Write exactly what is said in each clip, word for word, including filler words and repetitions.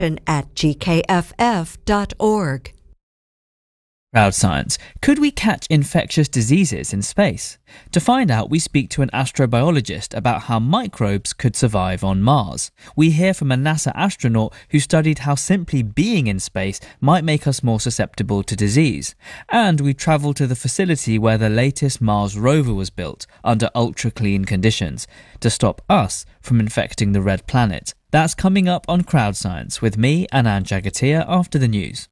at g k f f dot org. Crowd Science. Could we catch infectious diseases in space? To find out, we speak to an astrobiologist about how microbes could survive on Mars. We hear from a NASA astronaut who studied how simply being in space might make us more susceptible to disease. And we travel to the facility where the latest Mars rover was built under ultra-clean conditions to stop us from infecting the red planet. That's coming up on Crowd Science with me, Anand Jagatia, after the news.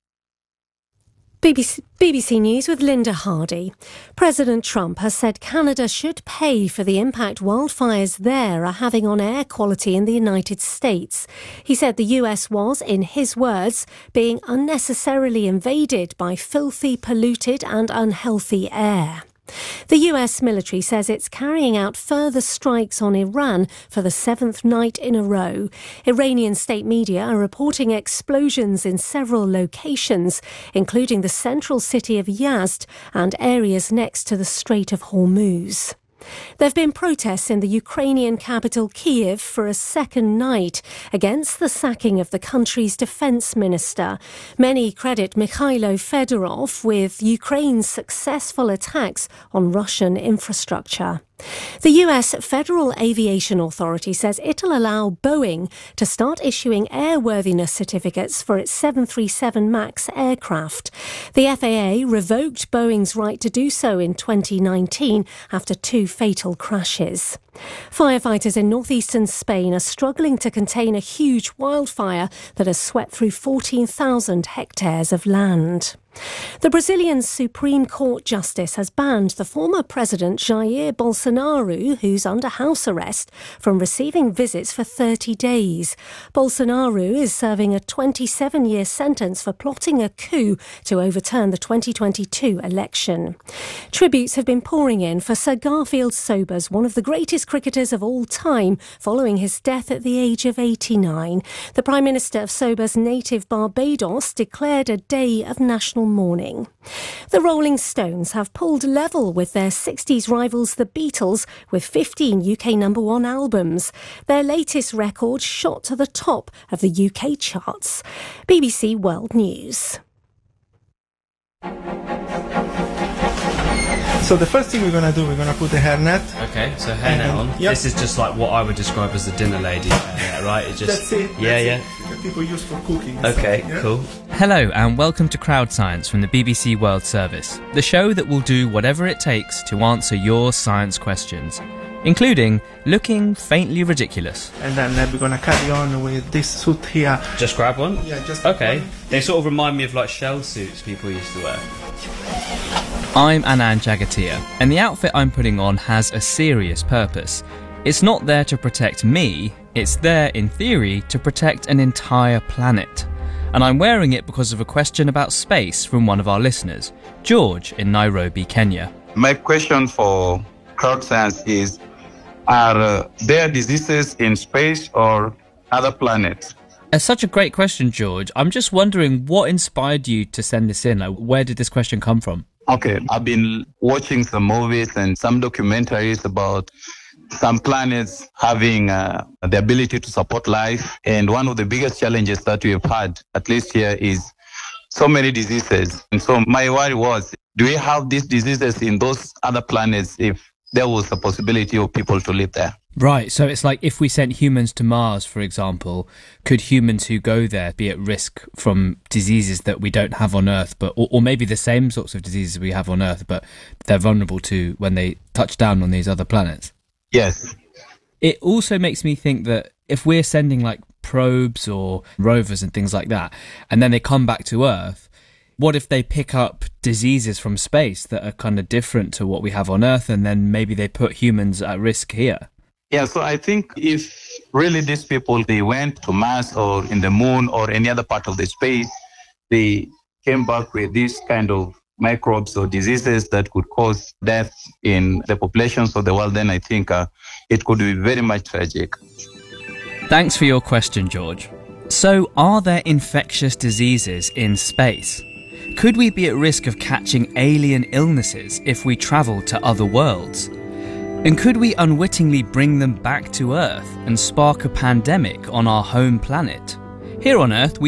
B B C, B B C News with Linda Hardy. President Trump has said Canada should pay for the impact wildfires there are having on air quality in the United States. He said the U S was, in his words, being unnecessarily invaded by filthy, polluted and unhealthy air. The U S military says it's carrying out further strikes on Iran for the seventh night in a row. Iranian state media are reporting explosions in several locations, including the central city of Yazd and areas next to the Strait of Hormuz. There have been protests in the Ukrainian capital Kyiv for a second night against the sacking of the country's defence minister. Many credit Mikhailo Fedorov with Ukraine's successful attacks on Russian infrastructure. The U S Federal Aviation Authority says it'll allow Boeing to start issuing airworthiness certificates for its seven thirty-seven MAX aircraft. The F A A revoked Boeing's right to do so in twenty nineteen after two fatal crashes. Firefighters in northeastern Spain are struggling to contain a huge wildfire that has swept through fourteen thousand hectares of land. The Brazilian Supreme Court Justice has banned the former President Jair Bolsonaro, who's under house arrest, from receiving visits for thirty days. Bolsonaro is serving a twenty-seven-year sentence for plotting a coup to overturn the twenty twenty-two election. Tributes have been pouring in for Sir Garfield Sobers, one of the greatest cricketers of all time, following his death at the age of eighty-nine. The Prime Minister of Sobers' native Barbados declared a day of national mourning. The Rolling Stones have pulled level with their sixties rivals the Beatles with fifteen U K number one albums. Their latest record shot to the top of the U K charts. B B C World News. So the first thing we're going to do, we're going to put the hairnet. Okay, so hairnet on. Yep. This is just like what I would describe as the dinner lady hairnet, right? It just, That's it. Yeah, That's yeah. It. That people use for cooking. Okay, stuff, yeah? cool. Hello and welcome to Crowd Science from the B B C World Service, the show that will do whatever it takes to answer your science questions, including looking faintly ridiculous. And then uh, we're going to carry on with this suit here. Just grab one? Yeah, just Okay. one. They sort of remind me of like shell suits people used to wear. I'm Anand Jagatia, and the outfit I'm putting on has a serious purpose. It's not there to protect me, it's there, in theory, to protect an entire planet. And I'm wearing it because of a question about space from one of our listeners, George in Nairobi, Kenya. My question for Crowd Science is, are uh, there diseases in space or other planets? It's such a great question, George. I'm just wondering what inspired you to send this in? Like, where did this question come from? Okay, I've been watching some movies and some documentaries about some planets having uh, the ability to support life. And one of the biggest challenges that we have had, at least here, is so many diseases. And so my worry was, do we have these diseases in those other planets if there was a possibility of people to live there? Right, so it's like if we sent humans to Mars, for example, could humans who go there be at risk from diseases that we don't have on Earth, but or, or maybe the same sorts of diseases we have on Earth, but they're vulnerable to when they touch down on these other planets? Yes. It also makes me think that if we're sending like probes or rovers and things like that, and then they come back to Earth, what if they pick up diseases from space that are kind of different to what we have on Earth, and then maybe they put humans at risk here? Yeah, so I think if really these people, they went to Mars or in the moon or any other part of the space, they came back with this kind of microbes or diseases that could cause death in the populations of the world, then I think uh, it could be very much tragic. Thanks for your question, George. So, are there infectious diseases in space? Could we be at risk of catching alien illnesses if we travel to other worlds? And could we unwittingly bring them back to Earth and spark a pandemic on our home planet? Here on Earth, we